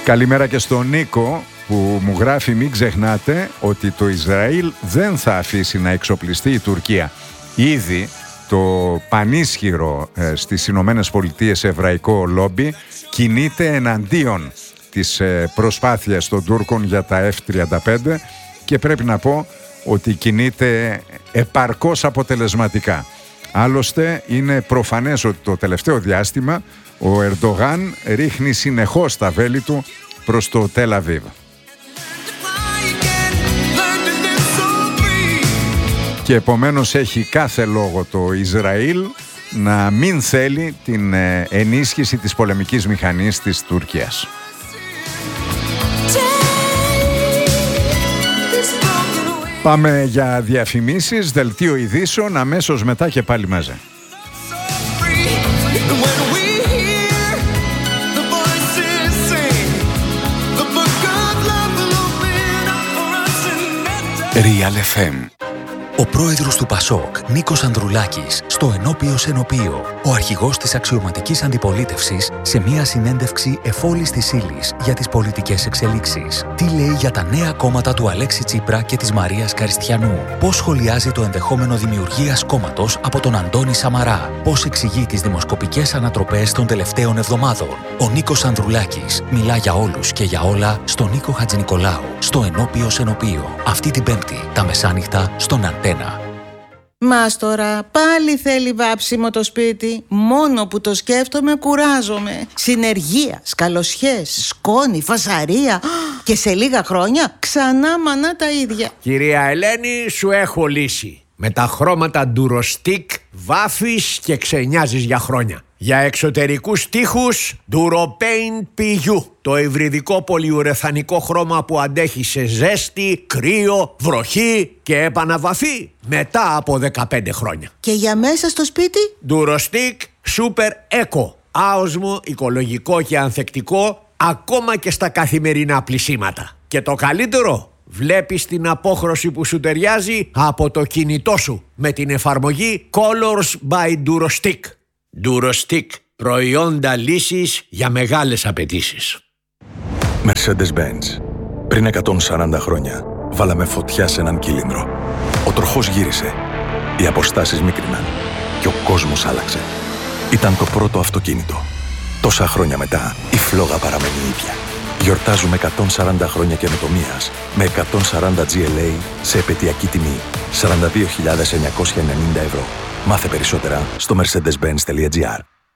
Καλημέρα και στον Νίκο που μου γράφει: μην ξεχνάτε ότι το Ισραήλ δεν θα αφήσει να εξοπλιστεί η Τουρκία. Ήδη το πανίσχυρο στις Ηνωμένες Πολιτείες εβραϊκό λόμπι κινείται εναντίον της προσπάθειας των Τούρκων για τα F-35 και πρέπει να πω ότι κινείται επαρκώς αποτελεσματικά. Άλλωστε είναι προφανές ότι το τελευταίο διάστημα ο Ερντογάν ρίχνει συνεχώς τα βέλη του προς το Τελ Αβίβ. Και επομένως έχει κάθε λόγο το Ισραήλ να μην θέλει την ενίσχυση της πολεμικής μηχανής της Τουρκίας. Πάμε για διαφημίσεις, δελτίο ειδήσεων, αμέσως μετά και πάλι μαζί. Real FM. Ο πρόεδρος του ΠΑΣΟΚ, Νίκος Ανδρουλάκης, στο ενώπιος ενωπείο. Ο αρχηγός της αξιωματικής αντιπολίτευσης σε μια συνέντευξη εφόλης της ύλης για τις πολιτικές εξελίξεις. Τι λέει για τα νέα κόμματα του Αλέξη Τσίπρα και της Μαρίας Καριστιανού. Πώς σχολιάζει το ενδεχόμενο δημιουργίας κόμματος από τον Αντώνη Σαμαρά. Πώς εξηγεί τις δημοσκοπικές ανατροπές των τελευταίων εβδομάδων. Ο Νίκος Ανδρουλάκης μιλά για όλους και για όλα στον Νίκο Χατζηνικολάου, στο ενώπιος ενωπείο. Αυτή την Πέμπτη, τα μεσάνυχτα, στον Αντένα. Μάστορα, πάλι θέλει βάψιμο το σπίτι. Μόνο που το σκέφτομαι κουράζομαι. Συνεργεία, σκαλοσιές, σκόνη, φασαρία. Και σε λίγα χρόνια ξανά μανά τα ίδια. Κυρία Ελένη, σου έχω λύση. Με τα χρώματα Durostix βάφεις και ξενιάζεις για χρόνια. Για εξωτερικούς τοίχους Duropaint PU. Το υβριδικό πολυουρεθανικό χρώμα που αντέχει σε ζέστη, κρύο, βροχή και επαναβαφή μετά από 15 χρόνια. Και για μέσα στο σπίτι Durostix Super Eco. Άοσμο, οικολογικό και ανθεκτικό ακόμα και στα καθημερινά πλυσίματα. Και το καλύτερο, βλέπεις την απόχρωση που σου ταιριάζει από το κινητό σου με την εφαρμογή Colors by Durostix. Durostix, προϊόντα λύσης για μεγάλες απαιτήσεις. Mercedes-Benz. Πριν 140 χρόνια βάλαμε φωτιά σε έναν κύλινδρο. Ο τροχός γύρισε, οι αποστάσεις μίκριναν και ο κόσμος άλλαξε. Ήταν το πρώτο αυτοκίνητο. Τόσα χρόνια μετά η φλόγα παραμένει ίδια. Γιορτάζουμε 140 χρόνια καινοτομίας με 140 GLA σε επαιτειακή τιμή 42.990 ευρώ. Μάθε περισσότερα στο mercedes-benz.gr.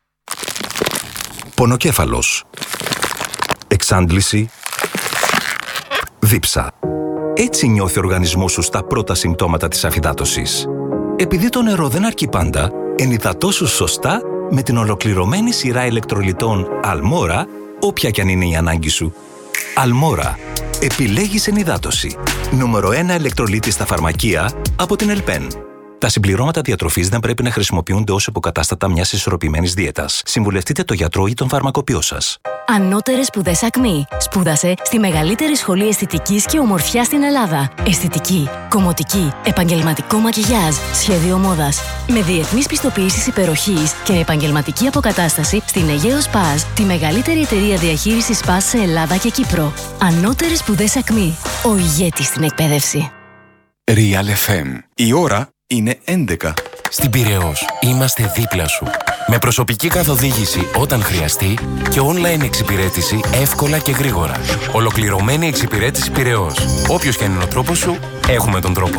Πονοκέφαλος. Εξάντληση. Δίψα. Έτσι νιώθει ο οργανισμός σου στα πρώτα συμπτώματα της αφυδάτωσης. Επειδή το νερό δεν αρκεί πάντα, ενυδατώσου σωστά με την ολοκληρωμένη σειρά ηλεκτρολιτών Almora, όποια κι αν είναι η ανάγκη σου. Almora. Επιλέγεις ενυδάτωση. Νούμερο 1 ηλεκτρολίτη στα φαρμακεία από την Ελπέν. Τα συμπληρώματα διατροφής δεν πρέπει να χρησιμοποιούνται ως υποκατάστατα μιας ισορροπημένης δίαιτας. Συμβουλευτείτε τον γιατρό ή τον φαρμακοποιό σας. Ανώτερες σπουδές ΑΚΜΗ. Σπούδασε στη μεγαλύτερη σχολή αισθητικής και ομορφιάς στην Ελλάδα. Αισθητική, κομμωτική, επαγγελματικό μακιγιάζ, σχέδιο μόδας. Με διεθνείς πιστοποιήσεις υπεροχής και επαγγελματική αποκατάσταση στην Αιγαίο Σπάζ, τη μεγαλύτερη εταιρεία διαχείρισης Σπάζ σε Ελλάδα και Κύπρο. Ανώτερες σπουδές ΑΚΜΗ. Ο ηγέτης στην εκπαίδευση. Real FM. Η ώρα είναι 11. Στην Πειραιώς είμαστε δίπλα σου. Με προσωπική καθοδήγηση όταν χρειαστεί και online εξυπηρέτηση εύκολα και γρήγορα. Ολοκληρωμένη εξυπηρέτηση Πειραιώς. Όποιος και αν είναι ο τρόπος σου, έχουμε τον τρόπο.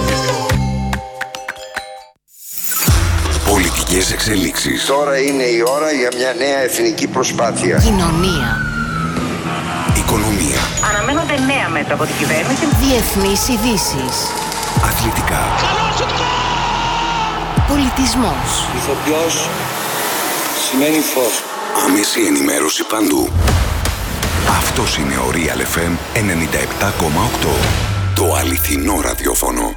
Πολιτικές εξελίξεις. Τώρα είναι η ώρα για μια νέα εθνική προσπάθεια. Κοινωνία. Οικονομία. Αναμένονται νέα μέτρα από την κυβέρνηση. Διεθνείς ειδήσεις. Αθλητικά. Πολιτισμός. Ηθοποιός σημαίνει φως. Άμεση ενημέρωση παντού. Αυτός είναι ο Real FM 97,8. Το αληθινό ραδιόφωνο.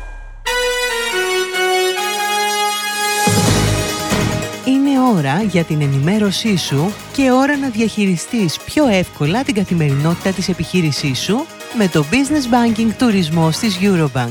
Είναι ώρα για την ενημέρωσή σου και ώρα να διαχειριστείς πιο εύκολα την καθημερινότητα της επιχείρησής σου με το Business Banking Τουρισμός της Eurobank.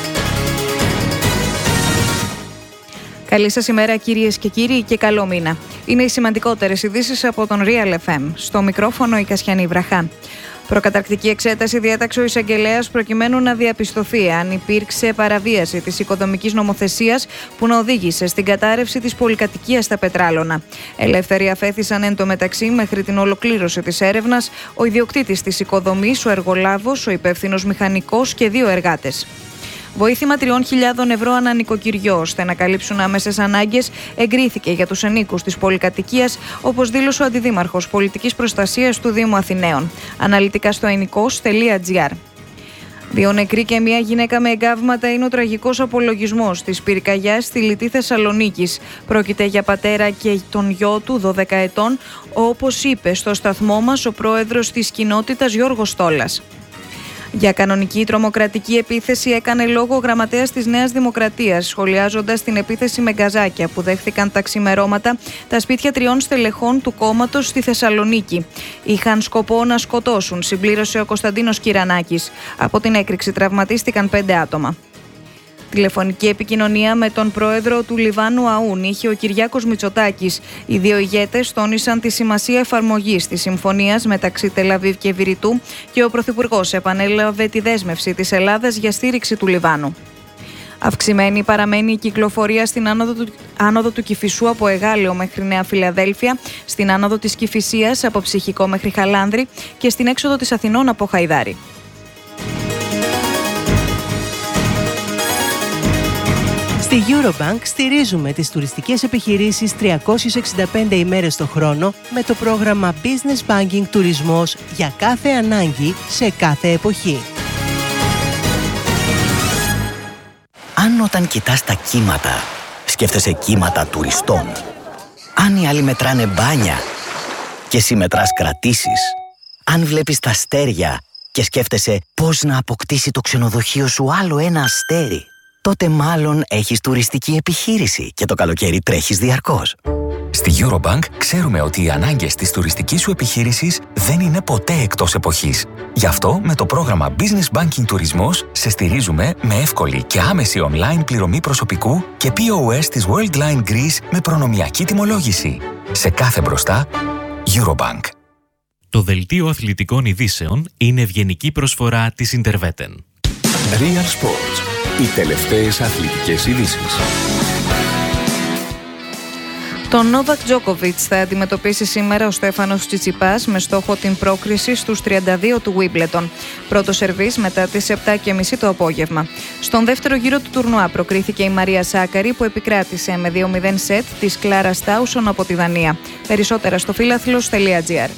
Καλή σας ημέρα κυρίες και κύριοι και καλό μήνα. Είναι οι σημαντικότερες ειδήσεις από τον Real FM. Στο μικρόφωνο η Κασιανή Βραχά. Προκαταρκτική εξέταση διέταξε ο εισαγγελέας προκειμένου να διαπιστωθεί αν υπήρξε παραβίαση της οικοδομικής νομοθεσίας που να οδήγησε στην κατάρρευση της πολυκατοικίας στα Πετράλωνα. Ελεύθεροι αφέθησαν εν τω μεταξύ μέχρι την ολοκλήρωση της έρευνας ο ιδιοκτήτης της οικοδομής, ο εργολάβος, ο υπεύθυνος μηχανικός και 2 εργάτες. Βοήθημα 3.000 ευρώ ανά νοικοκυριό ώστε να καλύψουν άμεσες ανάγκες εγκρίθηκε για τους ενοίκους της πολυκατοικίας, όπως δήλωσε ο Αντιδήμαρχος Πολιτικής Προστασίας του Δήμου Αθηναίων. Αναλυτικά στο ενοικός.gr. 2 νεκροί και 1 γυναίκα με εγκάβματα είναι ο τραγικός απολογισμός της πυρκαγιάς στη Λιτή Θεσσαλονίκης. Πρόκειται για πατέρα και τον γιο του 12 ετών, όπως είπε στο σταθμό μας ο πρόεδρος της κοινότητας Γιώργος Στόλας. Για κανονική τρομοκρατική επίθεση έκανε λόγο ο γραμματέας της Νέας Δημοκρατίας, σχολιάζοντας την επίθεση με γκαζάκια που δέχθηκαν τα ξημερώματα τα σπίτια 3 στελεχών του κόμματος στη Θεσσαλονίκη. Είχαν σκοπό να σκοτώσουν, συμπλήρωσε ο Κωνσταντίνος Κυρανάκης. Από την έκρηξη τραυματίστηκαν 5 άτομα. Τηλεφωνική επικοινωνία με τον πρόεδρο του Λιβάνου Αούν είχε ο Κυριάκος Μητσοτάκης. Οι 2 ηγέτες τόνισαν τη σημασία εφαρμογής της συμφωνίας μεταξύ Τελαβίβ και Βηρητού και ο πρωθυπουργός επανέλαβε τη δέσμευση της Ελλάδας για στήριξη του Λιβάνου. Αυξημένη παραμένει η κυκλοφορία στην άνοδο του Κηφισού από Εγάλεο μέχρι Νέα Φιλαδέλφια, στην άνοδο της Κηφισίας από Ψυχικό μέχρι Χαλάνδρη και στην έξοδο της Αθηνών από Χαϊδάρη. Στη Eurobank στηρίζουμε τις τουριστικές επιχειρήσεις 365 ημέρες το χρόνο με το πρόγραμμα Business Banking Τουρισμός για κάθε ανάγκη σε κάθε εποχή. Αν όταν κοιτάς τα κύματα, σκέφτεσαι κύματα τουριστών. Αν οι άλλοι μετράνε μπάνια και εσύ μετράς κρατήσεις. Αν βλέπεις τα αστέρια και σκέφτεσαι πώς να αποκτήσει το ξενοδοχείο σου άλλο ένα αστέρι, τότε μάλλον έχεις τουριστική επιχείρηση και το καλοκαίρι τρέχεις διαρκώς. Στη Eurobank ξέρουμε ότι οι ανάγκες της τουριστικής σου επιχείρησης δεν είναι ποτέ εκτός εποχής. Γι' αυτό με το πρόγραμμα Business Banking Τουρισμός σε στηρίζουμε με εύκολη και άμεση online πληρωμή προσωπικού και POS της Worldline Greece με προνομιακή τιμολόγηση. Σε κάθε μπροστά, Eurobank. Το δελτίο αθλητικών ειδήσεων είναι ευγενική προσφορά της Interveten. Real Sports. Οι τελευταίες αθλητικές ειδήσεις. Τον Νόβακ Τζόκοβιτς θα αντιμετωπίσει σήμερα ο Στέφανος Τσιτσιπάς με στόχο την πρόκριση στους 32 του Wimbledon. Πρώτο σερβίς μετά τις 7:30 το απόγευμα. Στον δεύτερο γύρο του τουρνουά προκρίθηκε η Μαρία Σάκαρη που επικράτησε με 2-0 σετ της Κλάρα Στάουσον από τη Δανία. Περισσότερα στο φίλαθλος.gr.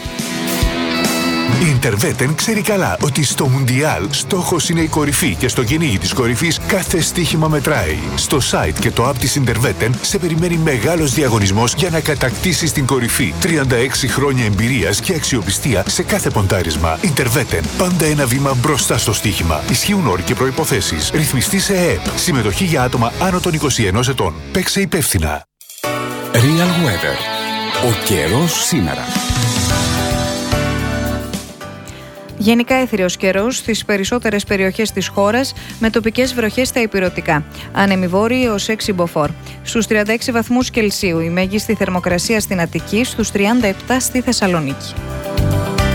Η Interveten ξέρει καλά ότι στο Μουντιάλ στόχος είναι η κορυφή και στο κυνήγι της κορυφής κάθε στοίχημα μετράει. Στο site και το app της Interveten σε περιμένει μεγάλος διαγωνισμός για να κατακτήσεις την κορυφή. 36 χρόνια εμπειρίας και αξιοπιστία σε κάθε ποντάρισμα. Interveten. Πάντα ένα βήμα μπροστά στο στοίχημα. Ισχύουν όροι και προϋποθέσεις. Ρυθμιστή σε ΕΕΠ. Συμμετοχή για άτομα άνω των 21 ετών. Παίξε υπεύθυνα. Real Weather. Ο καιρός σήμερα. Γενικά έθριος καιρός στις περισσότερες περιοχές της χώρας με τοπικές βροχές στα ηπειρωτικά. Άνεμοι βόρειοι έως 6 μποφόρ. Στους 36 βαθμούς Κελσίου η μέγιστη θερμοκρασία στην Αττική, στους 37 στη Θεσσαλονίκη.